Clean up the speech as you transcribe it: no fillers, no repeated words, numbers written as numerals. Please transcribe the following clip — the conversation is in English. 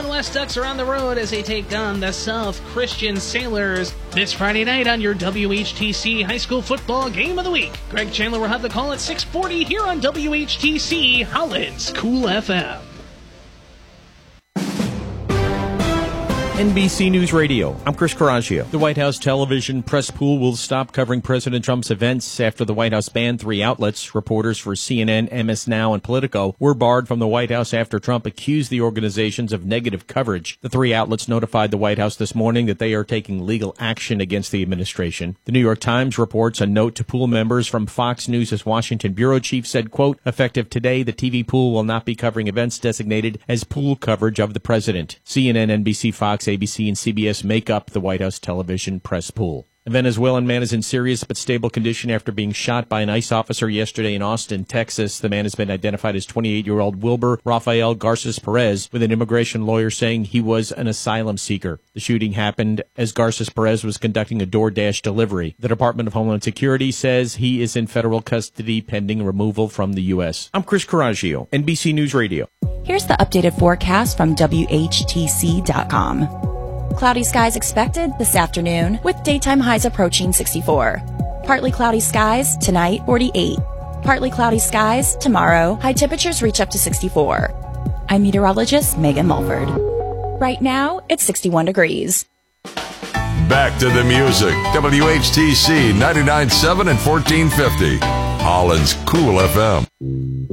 Holland West Ducks are on the road as they take on the South Christian Sailors this Friday night on your WHTC High School Football Game of the Week. Greg Chandler will have the call at 6:40 here on WHTC Holland's Cool FM. NBC News Radio. I'm Chris Coraggio. The White House television press pool will stop covering President Trump's events after the White House banned 3 outlets. Reporters for CNN, MS Now, and Politico were barred from the White House after Trump accused the organizations of negative coverage. The 3 outlets notified the White House this morning that they are taking legal action against the administration. The New York Times reports a note to pool members from Fox News' Washington bureau chief said, quote, effective today, the TV pool will not be covering events designated as pool coverage of the president. CNN, NBC, Fox, ABC, and CBS make up the White House television press pool. A Venezuelan man is in serious but stable condition after being shot by an ICE officer yesterday in Austin, Texas. The man has been identified as 28-year-old Wilber Rafael Garces Perez, with an immigration lawyer saying he was an asylum seeker. The shooting happened as Garces Perez was conducting a DoorDash delivery. The Department of Homeland Security says he is in federal custody pending removal from the U.S. I'm Chris Coraggio, NBC News Radio. Here's the updated forecast from WHTC.com. Cloudy skies expected this afternoon with daytime highs approaching 64. Partly cloudy skies tonight, 48. Partly cloudy skies tomorrow, high temperatures reach up to 64. I'm meteorologist Megan Mulford. Right now, it's 61 degrees. Back to the music. WHTC 99.7 and 1450. Holland's Cool FM.